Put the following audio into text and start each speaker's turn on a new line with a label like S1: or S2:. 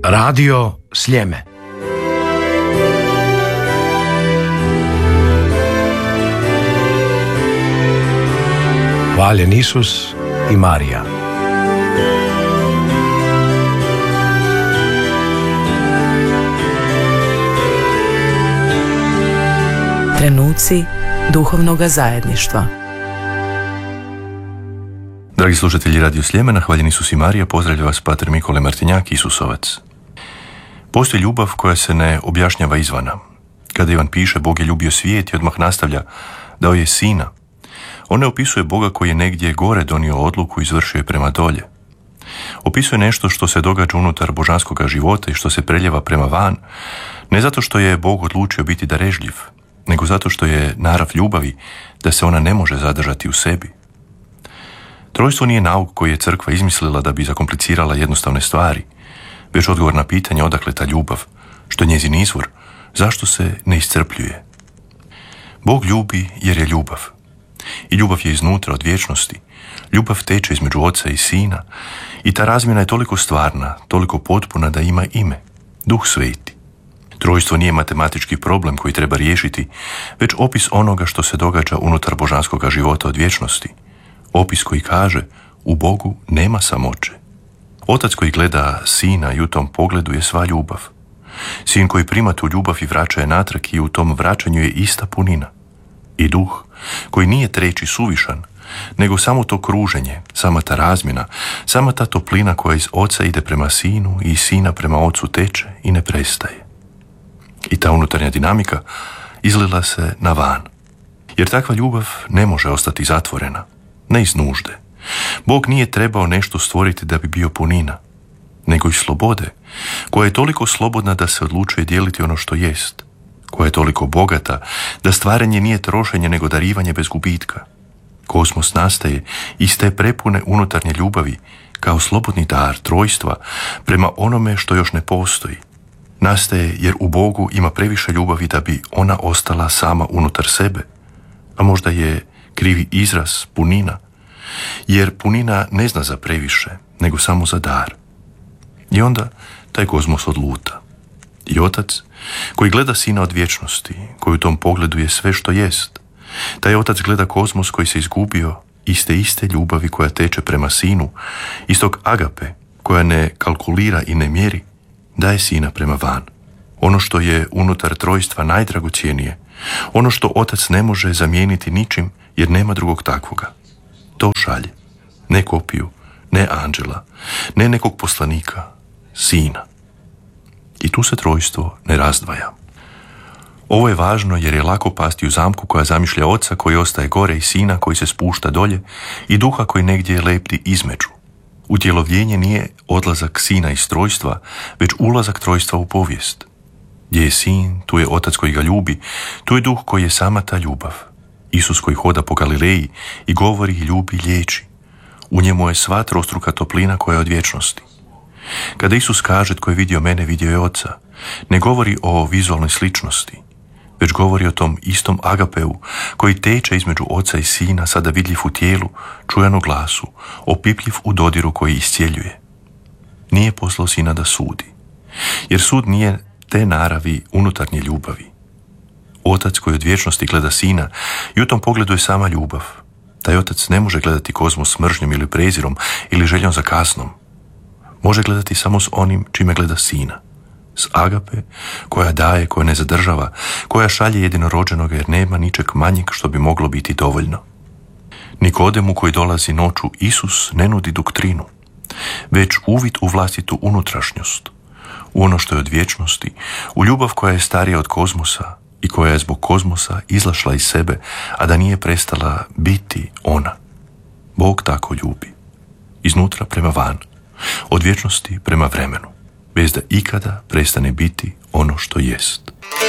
S1: Radio Sljeme. Hvaljen Isus i Marija.
S2: Trenuci duhovnoga zajedništva.
S3: Dragi slušatelji Radio Sljemena, hvaljen Isus i Marija, pozdravlja vas pater Mikole Martinjak, Isusovac. Postoji ljubav koja se ne objašnjava izvana. Kada Ivan piše Bog je ljubio svijet i odmah nastavlja dao je sina, on ne opisuje Boga koji je negdje gore donio odluku i izvršio je prema dolje. Opisuje nešto što se događa unutar božanskoga života i što se preljeva prema van, ne zato što je Bog odlučio biti darežljiv, nego zato što je narav ljubavi da se ona ne može zadržati u sebi. Trojstvo nije nauk koji je crkva izmislila da bi zakomplicirala jednostavne stvari, već odgovor na pitanje odakle ta ljubav, što je njezin izvor, zašto se ne iscrpljuje. Bog ljubi jer je ljubav. I ljubav je iznutra od vječnosti. Ljubav teče između Oca i Sina i ta razmjena je toliko stvarna, toliko potpuna da ima ime, Duh Sveti. Trojstvo nije matematički problem koji treba riješiti, već opis onoga što se događa unutar božanskoga života od vječnosti. Opis koji kaže, u Bogu nema samoće. Otac koji gleda Sina i u tom pogledu je sva ljubav. Sin koji prima tu ljubav i vraća je natrag i u tom vraćanju je ista punina. I Duh koji nije treći suvišan, nego samo to kruženje, sama ta razmjena, sama ta toplina koja iz Oca ide prema Sinu i iz Sina prema Ocu teče i ne prestaje. I ta unutarnja dinamika izlila se na van. Jer takva ljubav ne može ostati zatvorena, ne iz nužde. Bog nije trebao nešto stvoriti da bi bio punina, nego iz slobode, koja je toliko slobodna da se odlučuje dijeliti ono što jest, koja je toliko bogata da stvaranje nije trošenje nego darivanje bez gubitka. Kozmos nastaje iz te prepune unutarnje ljubavi kao slobodni dar trojstva prema onome što još ne postoji. Nastaje jer u Bogu ima previše ljubavi da bi ona ostala sama unutar sebe, a možda je krivi izraz punina, jer punina ne zna za previše, nego samo za dar. I onda taj kozmos odluta. I Otac, koji gleda Sina od vječnosti, koji u tom pogledu je sve što jest, taj Otac gleda kozmos koji se izgubio iste ljubavi koja teče prema Sinu, istog agape koja ne kalkulira i ne mjeri, daje Sina prema van. Ono što je unutar trojstva najdragocjenije, ono što Otac ne može zamijeniti ničim jer nema drugog takvoga. To šalje. Ne kopiju, ne anđela, ne nekog poslanika, Sina. I tu se trojstvo ne razdvaja. Ovo je važno jer je lako pasti u zamku koja zamišlja Oca koji ostaje gore i Sina koji se spušta dolje i Duha koji negdje lepti između. Utjelovljenje nije odlazak Sina iz trojstva, već ulazak trojstva u povijest. Gdje je Sin, tu je Otac koji ga ljubi, tu je Duh koji je sama ta ljubav. Isus koji hoda po Galileji i govori, ljubi, liječi. U njemu je sva trostruka toplina koja je od vječnosti. Kada Isus kaže tko je vidio mene, vidio je Oca, ne govori o vizualnoj sličnosti, već govori o tom istom agapeu koji teče između Oca i Sina, sada vidljiv u tijelu, čujan u glasu, opipljiv u dodiru koji iscijeljuje. Nije poslao Sina da sudi, jer sud nije te naravi unutarnje ljubavi. Otac koji od vječnosti gleda Sina i u tom pogledu je sama ljubav. Taj Otac ne može gledati kozmos s mržnjom ili prezirom ili željom za kasnom. Može gledati samo s onim čime gleda Sina. S agape koja daje, koja ne zadržava, koja šalje jedinorođenoga jer nema ničeg manjeg što bi moglo biti dovoljno. Nikodemu koji dolazi noću Isus ne nudi doktrinu, već uvid u vlastitu unutrašnjost, u ono što je od vječnosti, u ljubav koja je starija od kozmosa i koja je zbog kozmosa izlašla iz sebe, a da nije prestala biti ona. Bog tako ljubi. Iznutra prema van, od vječnosti prema vremenu, bez da ikada prestane biti ono što jest.